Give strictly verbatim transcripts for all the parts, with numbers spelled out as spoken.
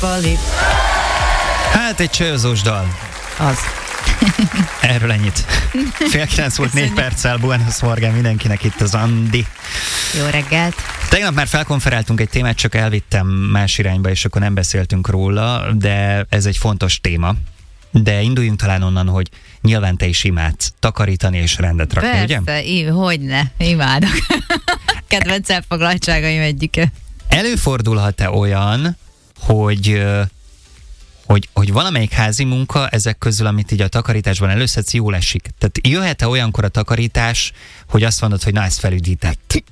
Hát egy csőzós dal. Az. Erről ennyit. Fél kilenc volt négy perccel, Buenos Morgan mindenkinek, itt az Andi. Jó reggelt. Tegnap már felkonferáltunk egy témát, csak elvittem más irányba, és akkor nem beszéltünk róla, de ez egy fontos téma. De induljunk talán onnan, hogy nyilván te is imádsz takarítani és rendet rakni, Persze, ugye? Persze, hogyne, imádok. Kedvenc elfoglaltságaim egyike. Előfordulhat-e olyan, hogy, hogy, hogy valamelyik házi munka ezek közül, amit így a takarításban előszedsz, jól esik? Tehát jöhet-e olyankor a takarítás, hogy azt mondod, hogy na, ezt felüdített?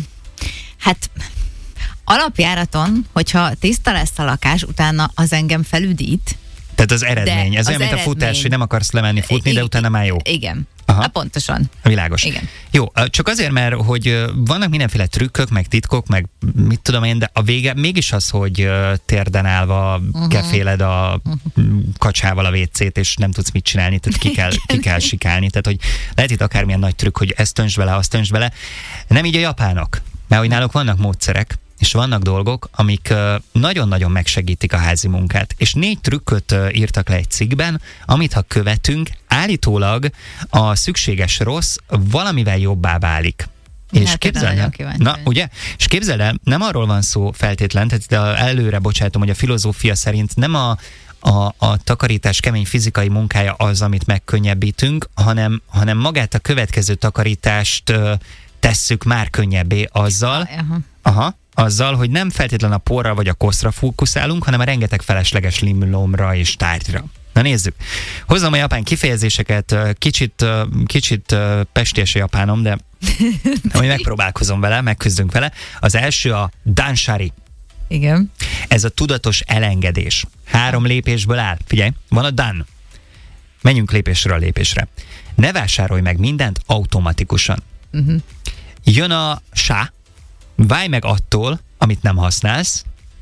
Hát alapjáraton, hogyha tiszta lesz a lakás, utána az engem felüdít. Tehát az eredmény. Ez az olyan, mint a eredmény. futás, hogy nem akarsz lemenni futni, de utána már jó. Igen. Aha. Na, pontosan. Világos. Igen. Jó, csak azért, mert hogy vannak mindenféle trükkök, meg titkok, meg mit tudom én, de a vége mégis az, hogy térden állva uh-huh. keféled a uh-huh. kacsával a vécét, és nem tudsz mit csinálni, tehát ki kell, ki kell sikálni. Tehát, hogy lehet itt akármilyen nagy trükk, hogy ezt öntsd vele, azt öntsd vele. Nem így a japánok, mert hogy náluk vannak módszerek, és vannak dolgok, amik nagyon-nagyon megsegítik a házi munkát. És négy trükköt írtak le egy cikkben, amit ha követünk, állítólag a szükséges rossz valamivel jobbá válik. És hát képzeld el, na, ugye? És képzeld el, nem arról van szó feltétlen, tehát előre bocsátom, hogy a filozófia szerint nem a A, a takarítás kemény fizikai munkája az, amit megkönnyebbítünk, hanem, hanem magát a következő takarítást ö, tesszük már könnyebbé azzal, Aha. aha, azzal, hogy nem feltétlen a porra vagy a koszra fókuszálunk, hanem a rengeteg felesleges limlomra és tárgyra. Na nézzük. Hozzam a japán kifejezéseket, kicsit, kicsit pesties a japánom, de hogy megpróbálkozom vele, megküzdünk vele. Az első a danshari. Igen. Ez a tudatos elengedés. Három lépésből áll. Figyelj, van a dan. Menjünk lépésről lépésre. Ne vásárolj meg mindent automatikusan. Uh-huh. Jön a sá. Válj meg attól, amit nem használsz.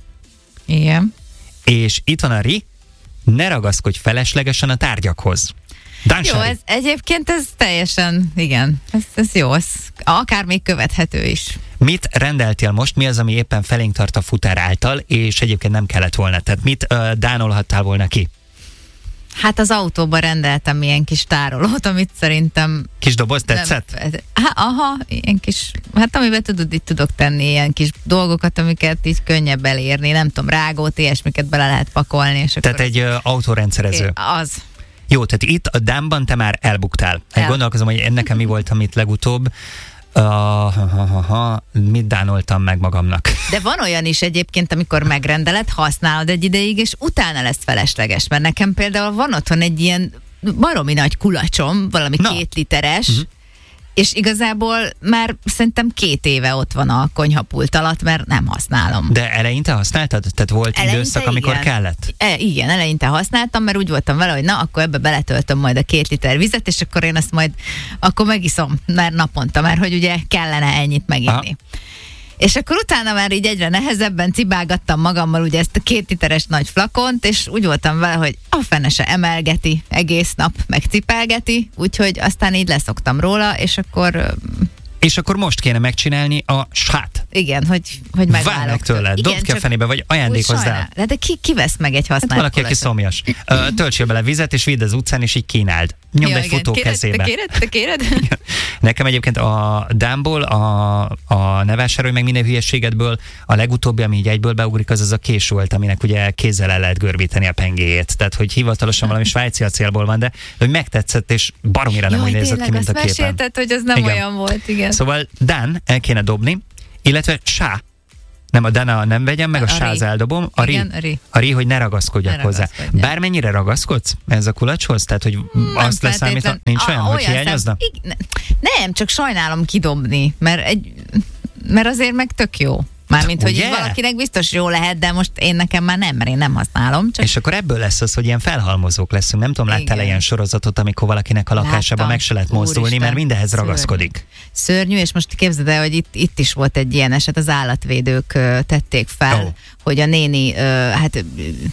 Igen. És itt van a ri. Ne ragaszkodj feleslegesen a tárgyakhoz. Danshari. Jó, ez egyébként ez teljesen, igen, ez, ez jó, ez akár még követhető is. Mit rendeltél most? Mi az, ami éppen felénk tart a futár által, és egyébként nem kellett volna? Tehát mit uh, dánolhattál volna ki? Hát az autóban rendeltem ilyen kis tárolót, amit szerintem... Kis doboz tetszett? Nem, aha, ilyen kis, hát amiben tudod, itt tudok tenni ilyen kis dolgokat, amiket így könnyebb elérni, nem tudom, rágót, ilyesmiket bele lehet pakolni. És tehát egy uh, autórendszerező. Az. Jó, tehát itt a dánban te már elbuktál. El. Gondolkozom, hogy nekem mi volt, amit legutóbb. Uh, ha, ha, ha, mit dánoltam meg magamnak? De van olyan is egyébként, amikor megrendeled, használod egy ideig, és utána lesz felesleges. Mert nekem például van otthon egy ilyen baromi nagy kulacsom, valami Na. két literes, uh-huh. és igazából már szerintem két éve ott van a konyhapult alatt, mert nem használom. De eleinte használtad? Tehát volt eleinte időszak, amikor igen. kellett? E, igen, eleinte használtam, mert úgy voltam vele, hogy na, akkor ebbe beletöltöm majd a két liter vizet, és akkor én ezt majd, akkor megiszom már naponta, mert hogy ugye kellene ennyit meginni. Aha. És akkor utána már így egyre nehezebben cibálgattam magammal ugye ezt a két literes nagy flakont, és úgy voltam vele, hogy a fene se emelgeti egész nap, meg cipelgeti, úgyhogy aztán így leszoktam róla, és akkor... És akkor most kéne megcsinálni a sát. Igen, hogy, hogy megválok. Várj meg tőle, dobd ki a fenébe, vagy ajándékozd el. De, de ki, ki vesz meg egy használt hát valaki, aki szomjas. Uh, töltsél bele vizet, és vidd az utcán, és így kínáld. Nyomd ja, egy futó kéred, kezébe. Te kéred? Te kéred? Nekem egyébként a dámból, a, a ne vásárolj meg minden hülyeségedből, a legutóbbi, ami így egyből beugrik, az az a kés volt, aminek ugye kézzel el lehet görbíteni a pengéjét. Tehát, hogy hivatalosan valami svájci acélból van, de, de hogy megtetszett, és baromira nem úgy nézett ki, mint a képen. Mesélted, hogy az nem igen. olyan volt, igen. Szóval dán el kéne dobni, illetve sá. Nem, a dana nem vegyem, meg a, a sáz eldobom. A ri, igen, a ri. A ri, hogy ne ragaszkodjak ne hozzá. Ragaszkodjak. Bármennyire ragaszkodsz ez a kulacshoz? Tehát, hogy nem azt leszámítva, nincs a, olyan, hogy hiányozna? Szem, nem, csak sajnálom kidobni, mert, egy, mert azért meg tök jó. Mármint, hogy így valakinek biztos jó lehet, de most én nekem már nem, mert én nem használom. Csak... És akkor ebből lesz az, hogy ilyen felhalmozók leszünk. Nem tudom, láttál ilyen sorozatot, amikor valakinek a lakásába meg se lehet mozdulni, Úristen, mert mindenhez szörnyű. ragaszkodik. Szörnyű, és most képzeld el, hogy itt, itt is volt egy ilyen eset, az állatvédők uh, tették fel, oh. hogy a néni uh, hát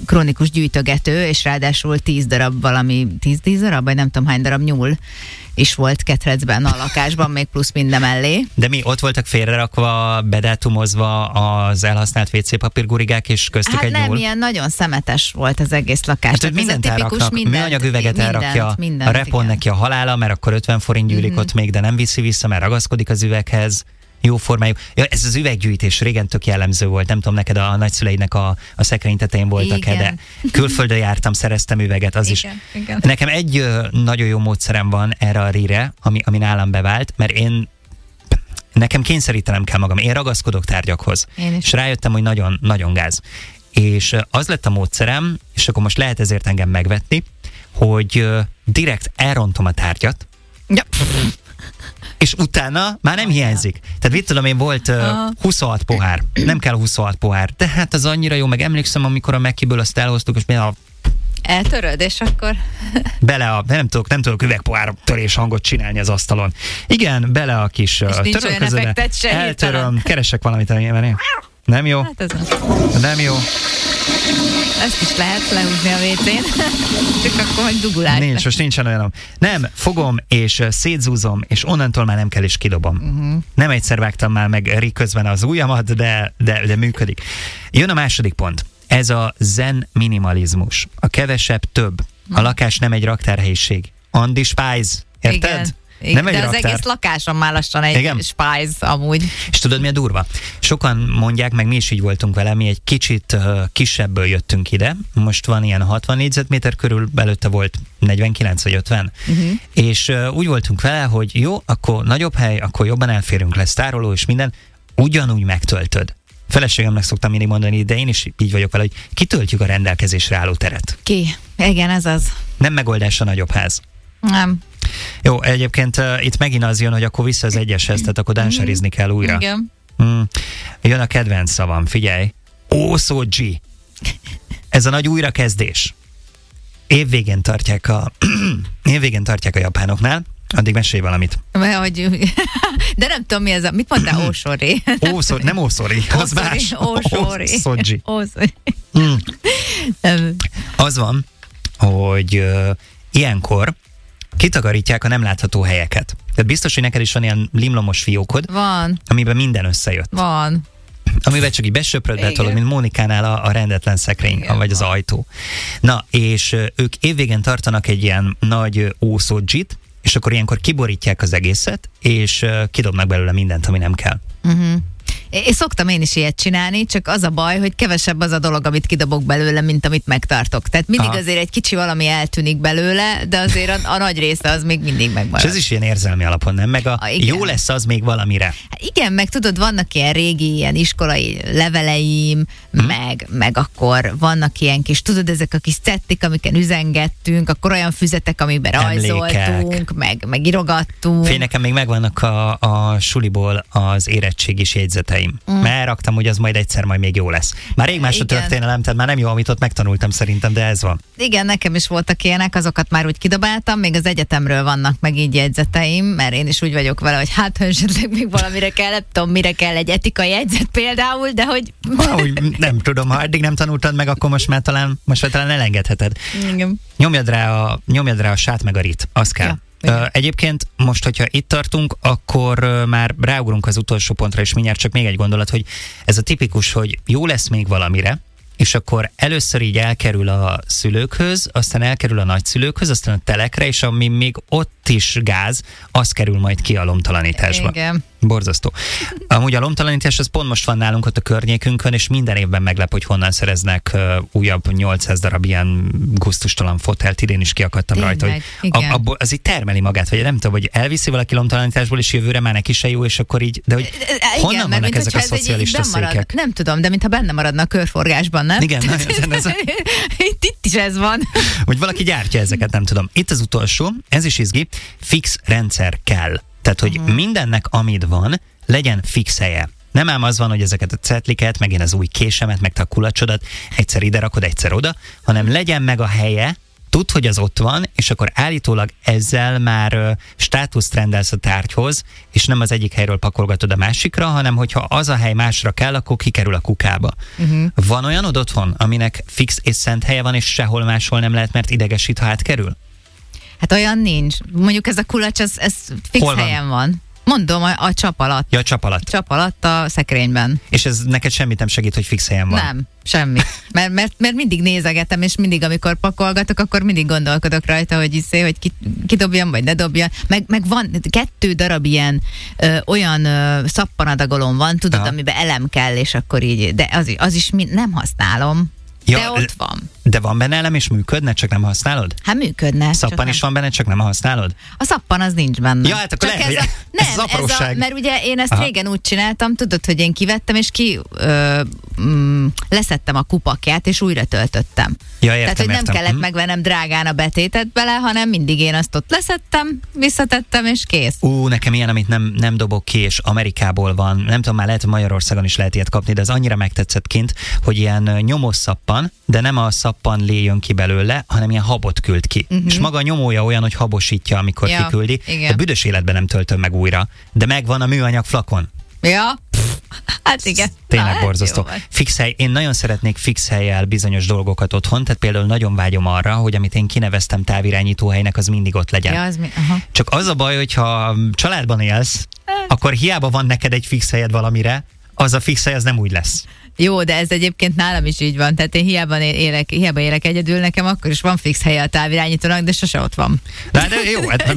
krónikus gyűjtögető, és ráadásul tíz darab valami, tíz-tíz darab, vagy nem tudom hány darab nyúl is volt ketrecben a lakásban, még plusz minden mellé. De mi, ott voltak félrerakva, bedátumozva az elhasznált vé cé papírgurigák, és köztük hát egy nem, nyúl? ilyen nagyon szemetes volt az egész lakás. Hát, hogy mindent elraknak, műanyag üveget elrakja, mindent, a repon neki a halála, mert akkor ötven forint gyűlik mm-hmm. ott még, de nem viszi vissza, mert ragaszkodik az üveghez. Jó formájú. Ja, ez az üveggyűjtés régen tök jellemző volt. Nem tudom, neked a nagyszüleidnek a, a szekrény tetején voltak-e, de külföldön jártam, szereztem üveget, az igen, is. Igen. Nekem egy ö, nagyon jó módszerem van erre a rire, ami, ami nálam bevált, mert én nekem kényszerítenem kell magam. Én ragaszkodok tárgyakhoz. És rájöttem, hogy nagyon, nagyon gáz. És az lett a módszerem, és akkor most lehet ezért engem megvetni, hogy ö, direkt elrontom a tárgyat, ja. és utána már nem hiányzik. Tehát mit tudom én, volt uh, huszonhat pohár. Nem kell huszonhat pohár. De hát az annyira jó, meg emlékszem, amikor a Mekiből azt elhoztuk, és mi a... Eltöröd, és akkor... Bele a... Nem tudok, nem tudok üvegpohár törés hangot csinálni az asztalon. Igen, bele a kis uh, törölközőbe. Eltöröm, keresek valamit, mert nem jó. Hát ez az. Nem jó. Ezt is lehet lehúzni a vécén, csak akkor majd dugulás. Nincs, most nincsen olyanom. Nem, fogom és szétzúzom, és onnantól már nem kell, és kidobom. Uh-huh. Nem egyszer vágtam már meg Ri közben az ujjamat, de, de, de működik. Jön a második pont. Ez a zen minimalizmus. A kevesebb több. A lakás nem egy raktárhelyiség. Andi Spice. Érted? Igen. Nem de az raktár. Egész lakásom már lassan egy igen? Spice amúgy. És tudod, mi a durva? Sokan mondják, meg mi is így voltunk vele, mi egy kicsit uh, kisebbből jöttünk ide, most van ilyen hatvan négyzetméter körül, előtte volt negyvenkilenc vagy ötven, uh-huh. és uh, úgy voltunk vele, hogy jó, akkor nagyobb hely, akkor jobban elférünk, lesz tároló és minden, ugyanúgy megtöltöd. Feleségemnek szoktam mindig mondani, de én is így vagyok vele, hogy kitöltjük a rendelkezésre álló teret. Ki? Igen, ez az. Nem megoldás a nagyobb ház. Nem. Jó, egyébként uh, itt megint az jön, hogy akkor vissza az egyeshez, tehát akkor dánserizni kell újra. Igen. Mm. Jön a kedvenc szavam, figyelj. Ószógyi. Ez a nagy újrakezdés. Évvégén tartják a évvégén tartják a japánoknál. Addig mesélj valamit. De nem tudom, mi ez a... Mit mondtál? Ósori. Ószori, nem ószori, az más. Ósori. Ószógyi. Ószori. Mm. Az van, hogy uh, ilyenkor kitakarítják a nem látható helyeket. Tehát biztos, hogy neked is van ilyen limlomos fiókod. Van. Amiben minden összejött. Van. Amiben csak így besöpröd, betolod, mint Mónikánál a, a rendetlen szekrény, igen, vagy az ajtó. Na, és ők évvégén tartanak egy ilyen nagy ószódzsit, és akkor ilyenkor kiborítják az egészet, és kidobnak belőle mindent, ami nem kell. Uh-huh. Én szoktam én is ilyet csinálni, csak az a baj, hogy kevesebb az a dolog, amit kidobok belőle, mint amit megtartok. Tehát mindig aha. azért egy kicsi valami eltűnik belőle, de azért a, a nagy része az még mindig megmarad. És ez is ilyen érzelmi alapon, nem? Meg a, a jó lesz az még valamire. Hát igen, meg tudod, vannak ilyen régi, ilyen iskolai leveleim, hmm. meg, meg akkor vannak ilyen kis, tudod, ezek a kis cettik, amiken üzengettünk, akkor olyan füzetek, amikben rajzoltunk, meg, meg írogattunk. Fél, nekem még megvannak a, a suliból az érettségis jegyzeteim. Mm. Mert raktam, hogy az majd egyszer majd még jó lesz. Már rég más a történelem, tehát már nem jó, amit ott megtanultam szerintem, de ez van. Igen, nekem is voltak ilyenek, azokat már úgy kidobáltam, még az egyetemről vannak meg így jegyzeteim, mert én is úgy vagyok vele, hogy hát, ha esetleg még valamire kell, nem tudom, mire kell egy etikai jegyzet például, de hogy... Ahogy nem tudom, ha eddig nem tanultad meg, akkor most már talán, most már talán elengedheted. Igen. Nyomjad rá a, nyomjad rá a sát meg a rit, az kell. Ja. Uh, egyébként most, hogyha itt tartunk, akkor uh, már ráugrunk az utolsó pontra, és mindjárt csak még egy gondolat, hogy ez a tipikus, hogy jó lesz még valamire, és akkor először így elkerül a szülőkhöz, aztán elkerül a nagyszülőkhöz, aztán a telekre, és ami még ott is gáz, az kerül majd ki a lomtalanításba. Igen. Borzasztó. Amúgy a lomtalanítás az pont most van nálunk ott a környékünkön, és minden évben meglep, hogy honnan szereznek uh, újabb nyolcszáz darab ilyen gusztustalan fotelt. Idén is kiakadtam rajta, hogy a, abból, az így termeli magát, vagy nem tudom, hogy elviszi valaki lomtalanításból, és jövőre már neki se jó, és akkor így, de hogy honnan igen, vannak ezek a szocialista székek? Nem tudom, de mintha benne maradna a körforgásban, nem? Igen, nagyon, ez a... itt, itt is ez van. Hogy valaki gyártja ezeket, nem tudom. Itt az utolsó, ez is izgi, fix rendszer kell. Tehát, hogy uh-huh. mindennek, amit van, legyen fix helye. Nem ám az van, hogy ezeket a cetliket, meg én az új késemet, meg te a kulacsodat egyszer ide rakod, egyszer oda, hanem legyen meg a helye, tudd, hogy az ott van, és akkor állítólag ezzel már uh, státuszt rendelsz a tárgyhoz, és nem az egyik helyről pakolgatod a másikra, hanem hogyha az a hely másra kell, akkor kikerül a kukába. Uh-huh. Van olyanod otthon, aminek fix és szent helye van, és sehol máshol nem lehet, mert idegesít, ha átkerül? Hát olyan nincs. Mondjuk ez a kulacs, ez, ez fix Hol van? helyen van. Mondom, a, a csap alatt. Ja, a csap alatt. Csap alatt a szekrényben. És ez neked semmit nem segít, hogy fix helyen van? Nem, semmi. Mert, mert, mert mindig nézegetem, és mindig, amikor pakolgatok, akkor mindig gondolkodok rajta, hogy iszé, hogy ki, ki dobjam, vagy ne dobjam. Meg, meg van kettő darab ilyen ö, olyan ö, szappanadagolom van, tudod, Aha. amiben elem kell, és akkor így, de az, az is mind, nem használom. Ja, de ott van. De van benne elem, és működne, csak nem használod? Hát működne. Szappan is nem. Van benne, csak nem használod? A szappan az nincs benne. Ja, hát akkor csak lehet, ez hogy a, nem, ez az apróság. Ez a, mert ugye én ezt Aha. régen úgy csináltam, tudod, hogy én kivettem, és ki ö, mm, leszettem a kupakját, és újra töltöttem. Ja, értem, Tehát, hogy nem értem. kellett hm. megvennem drágán a betétet bele, hanem mindig én azt ott leszettem, visszatettem, és kész. Ú, nekem ilyen, amit nem, nem dobok ki, és Amerikából van, nem tudom, már lehet, hogy Magyarországon is lehet ilyet kapni, de az annyira megtetszett kint, hogy ilyen nyomós szappan, de nem a szappan lé jön ki belőle, hanem ilyen habot küld ki. Uh-huh. És maga a nyomója olyan, hogy habosítja, amikor ja, kiküldi. Igen. De büdös életben nem töltöm meg újra, de megvan a műanyag flakon. Ja, hát igen. Tényleg Na, borzasztó. Fix hely. Én nagyon szeretnék fix hellyel bizonyos dolgokat otthon, tehát például nagyon vágyom arra, hogy amit én kineveztem távirányító helynek, az mindig ott legyen. Ja, az mi? Aha. Csak az a baj, hogyha családban élsz, akkor hiába van neked egy fix helyed valamire, az a fix hely az nem úgy lesz. Jó, de ez egyébként nálam is így van. Tehát én hiába élek, hiába élek egyedül, nekem akkor is van fix helye a távirányítónak, de sose ott van. De, de jó, hát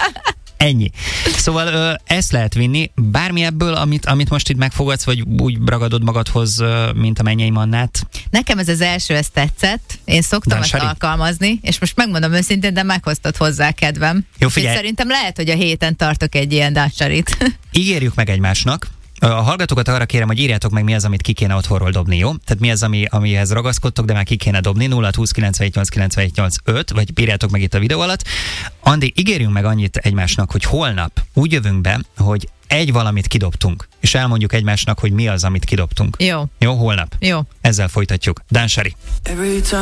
ennyi. Szóval ö, ezt lehet vinni, bármi ebből, amit, amit most itt megfogadsz, vagy úgy ragadod magadhoz, ö, mint a mennyei mannát? Nekem ez az első, ez tetszett. Én szoktam Dan ezt Sari? alkalmazni, és most megmondom őszintén, de meghoztad hozzá kedvem. Jó, figyelj. Szerintem lehet, hogy a héten tartok egy ilyen Dan Sarit. Ígérjük meg egymásnak. A hallgatókat arra kérem, hogy írjátok meg, mi az, amit ki kéne otthonról dobni, jó? Tehát mi az, ami, amihez ragaszkodtok, de már ki kéne dobni, nulla húsz kilencvenhét nyolc kilencvenhét nyolc öt, vagy írjátok meg itt a videó alatt. Andi, ígérjünk meg annyit egymásnak, hogy holnap úgy jövünk be, hogy egy valamit kidobtunk, és elmondjuk egymásnak, hogy mi az, amit kidobtunk. Jó. Jó, holnap. Jó. Ezzel folytatjuk. Dan Sari.